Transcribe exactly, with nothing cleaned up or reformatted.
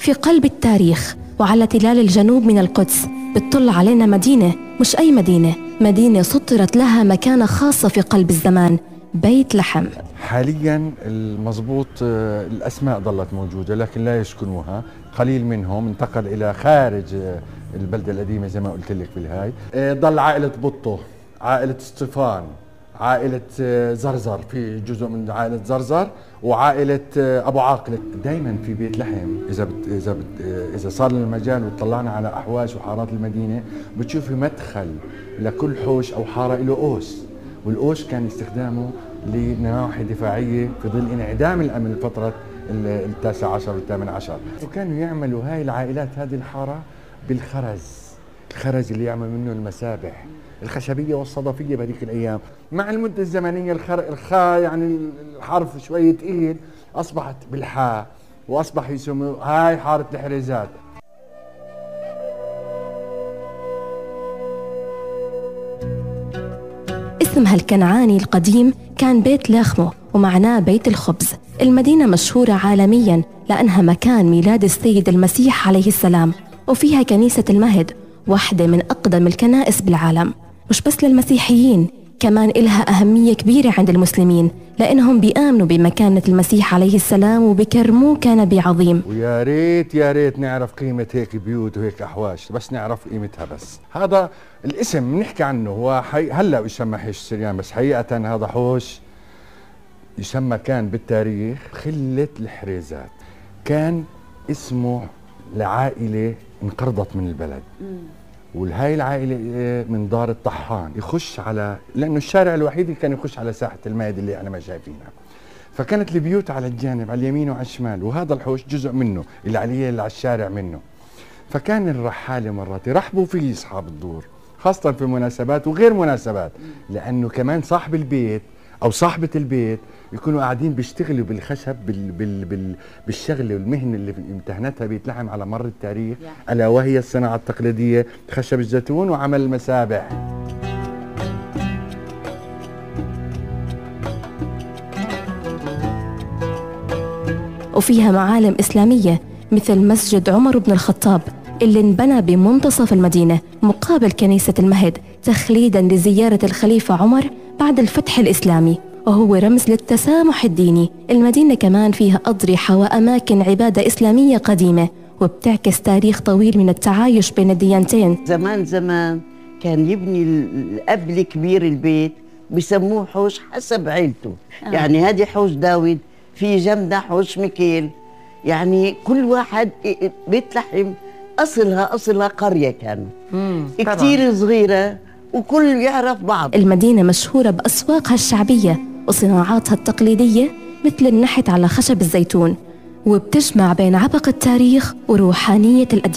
في قلب التاريخ وعلى تلال الجنوب من القدس بتطل علينا مدينة، مش أي مدينة، مدينة سطرت لها مكانة خاصة في قلب الزمان، بيت لحم. حاليا المضبوط الأسماء ظلت موجودة لكن لا يسكنوها، قليل منهم انتقل إلى خارج البلدة القديمة زي ما قلت لك بالهاي. ضل عائلة بطو، عائلة اسطفان، عائلة زرزر، في جزء من عائلة زرزر، وعائلة أبو عاقلة. دائما في بيت لحم إذا بت إذا بت إذا صار لنا المجال وطلعنا على أحواش وحارات المدينة بتشوفي مدخل لكل حوش أو حارة له قوس، والقوس كان استخدامه لنواحي دفاعية في ظل انعدام الأمن لفترة التاسع عشر والثامن عشر. وكانوا يعملوا هاي العائلات هذه الحارة بالخرز، الخرز اللي يعمل منه المسابح الخشبية والصدفية بهذيك الأيام. مع المدة الزمنية الخر... الخاء يعني الحرف شوية تقيل أصبحت بالحاء وأصبح يسموا هاي حارة الحريزات. اسمها الكنعاني القديم كان بيت لاخمو ومعناه بيت الخبز. المدينة مشهورة عالمياً لأنها مكان ميلاد السيد المسيح عليه السلام، وفيها كنيسة المهد، واحدة من أقدم الكنائس بالعالم. مش بس للمسيحيين، كمان إلها أهمية كبيرة عند المسلمين لأنهم بيآمنوا بمكانة المسيح عليه السلام وبكرموه كنبي عظيم. ويا ريت يا ريت نعرف قيمة هيك بيوت وهيك أحواش، بس نعرف قيمتها. بس هذا الاسم بنحكي عنه هو حي... هلا يسمى حيش السريان، بس حقيقة هذا حوش يسمى كان بالتاريخ خلة الحريزات. كان اسمه لعائلة انقرضت من البلد، والهاي العائلة من دار الطحان، يخش على لأنه الشارع الوحيد اللي كان يخش على ساحة المائد اللي احنا ما شايفينها. فكانت البيوت على الجانب، على اليمين وعلى الشمال، وهذا الحوش جزء منه اللي عليه اللي على الشارع منه. فكان الرحالة مرات يرحبوا فيه أصحاب الدور، خاصة في مناسبات وغير مناسبات، لأنه كمان صاحب البيت أو صاحبة البيت يكونوا قاعدين بيشتغلوا بالخشب بال بال بال بالشغله والمهنه اللي امتهنتها بيت لحم على مر التاريخ، الا وهي الصناعه التقليديه خشب الزيتون وعمل المسابح. وفيها معالم اسلاميه مثل مسجد عمر بن الخطاب اللي انبنى بمنتصف المدينه مقابل كنيسه المهد تخليدا لزياره الخليفه عمر بعد الفتح الاسلامي، وهو رمز للتسامح الديني. المدينة كمان فيها أضرحة وأماكن عبادة إسلامية قديمة وبتعكس تاريخ طويل من التعايش بين الديانتين. زمان زمان كان يبني الأب الكبير البيت بسموه حوش حسب عيلته. آه. يعني هذه حوش داود، في جنبنا حوش ميكيل، يعني كل واحد بيت لحم أصلها أصلها قرية كانت كتير صغيرة وكل يعرف بعض. المدينة مشهورة بأسواقها الشعبية وصناعاتها التقليدية مثل النحت على خشب الزيتون، وبتجمع بين عبق التاريخ وروحانية الأديان.